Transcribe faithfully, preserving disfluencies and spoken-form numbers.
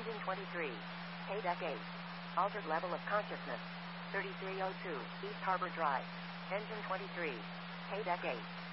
Engine twenty-three. K-Deck eight. Altered level of consciousness. thirty-three oh two, East Harbor Drive. Engine twenty-three. K-Deck eight.